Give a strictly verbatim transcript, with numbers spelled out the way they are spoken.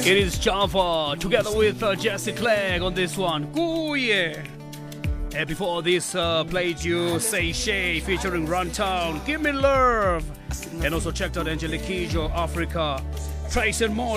It is Java together with uh, Jesse Clegg on this one. Ooh yeah. And before this, uh, played you Say Shay featuring Runtown, Give Me Love. And also checked out Angelique Kidjo, Africa, Trace and more.